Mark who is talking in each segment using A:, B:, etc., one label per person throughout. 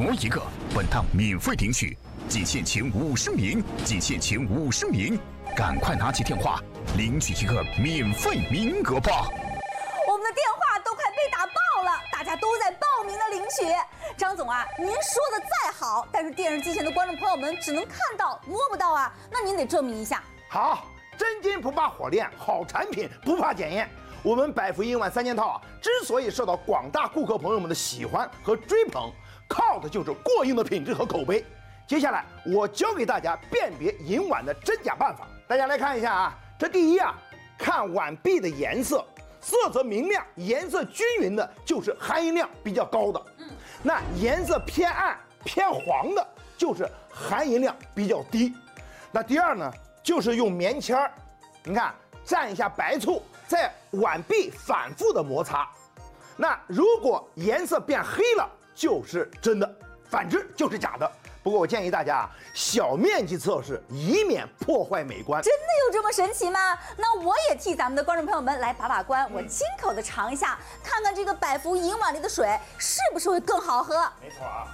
A: 着一个，本趟免费领取，仅限前50名，仅限前50名，赶快拿起电话领取一个免费名额吧！
B: 我们的电话都快被打爆了，大家都在报名的领取。张总啊，您说的再好，但是电视机前的观众朋友们只能看到摸不到啊，那您得证明一下。
C: 好，真金不怕火炼，好产品不怕检验。我们百福银碗3件套啊，之所以受到广大顾客朋友们的喜欢和追捧，靠的就是过硬的品质和口碑。接下来我教给大家辨别银碗的真假办法。大家来看一下啊，这第一啊，看碗壁的颜色，色泽明亮、颜色均匀的，就是含银量比较高的。那颜色偏暗、偏黄的，就是含银量比较低。那第二呢，就是用棉签儿，你看蘸一下白醋，在碗壁反复的摩擦。那如果颜色变黑了，就是真的；反之就是假的。不过我建议大家啊，小面积测试，以免破坏美观。
B: 真的有这么神奇吗？那我也替咱们的观众朋友们来把把关，我亲口的尝一下，看看这个百福银碗里的水是不是会更好喝。
C: 没错啊。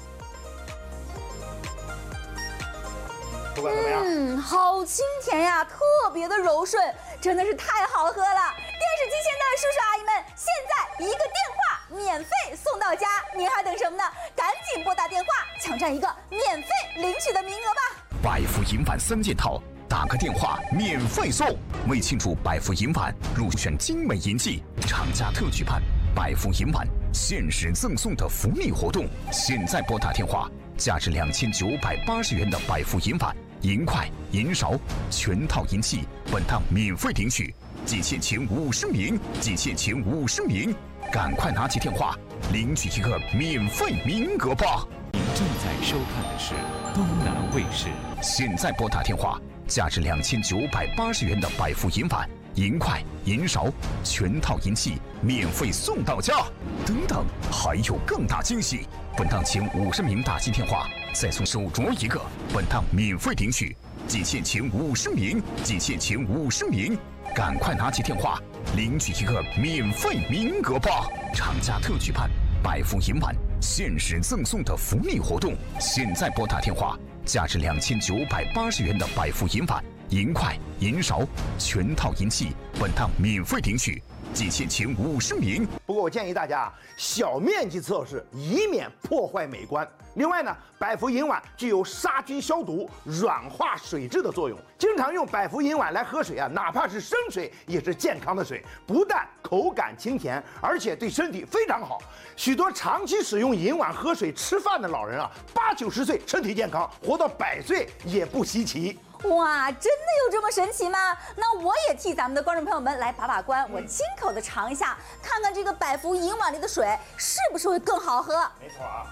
C: 不管怎么样，
B: 好清甜呀，特别的柔顺，真的是太好喝了。电视机前的叔叔阿姨们，现在一个电话免费送到家，您还等什么呢？赶紧拨打电话，抢占一个免费领取的名额吧！
A: 百福银碗3件套，打个电话免费送。为庆祝百福银碗入选精美银记，厂家特举办百福银碗限时赠送的福利活动，现在拨打电话，价值2980元的百福银碗、银筷、银勺全套银器，本趟免费领取，仅限前50名，仅限前50名，赶快拿起电话领取一个免费名额吧！
D: 您正在收看的是东南卫视。
A: 现在拨打电话，价值2980元的百福银碗、银筷、银勺全套银器免费送到家。等等，还有更大惊喜！本趟前50名打进电话，再送手镯一个，本趟免费领取，仅限前50名，仅限前50名，赶快拿起电话领取一个免费名额吧！厂家特举办百福银碗限时赠送的福利活动，现在拨打电话，价值2980元的百福银碗、银筷、银勺全套银器，本趟免费领取，仅限前50名。
C: 不过我建议大家啊，小面积测试，以免破坏美观。另外呢，百福银碗具有杀菌消毒、软化水质的作用。经常用百福银碗来喝水啊，哪怕是生水也是健康的水，不但口感清甜，而且对身体非常好。许多长期使用银碗喝水、吃饭的老人啊，80、90岁身体健康，活到100岁也不稀奇。
B: 哇，真的有这么神奇吗？那我也替咱们的观众朋友们来把把关，我亲口的尝一下，看看这个百福银碗里的水是不是会更好喝。
C: 没错啊。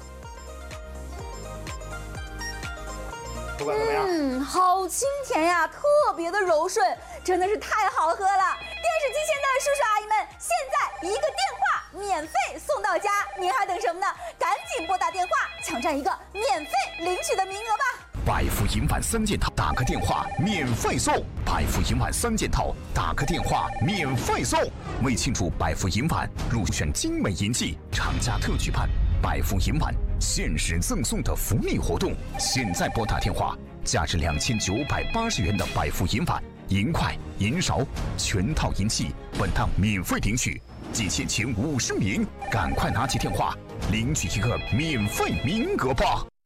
C: 不管怎么样，
B: 好清甜呀，特别的柔顺，真的是太好喝了。电视机前的叔叔阿姨们，现在一个电话免费送到家，您还等什么呢？赶紧拨打电话，抢占一个免费领取的名额吧！
A: 百福银碗3件套，打个电话免费送。百福银碗3件套，打个电话免费送。为庆祝百福银碗入选精美银记，厂家特举办百福银碗限时赠送的福利活动，现在拨打电话，价值2980元的百福银碗、银筷、银勺全套银器，本趟免费领取，仅限前50名，赶快拿起电话领取一个免费名额吧！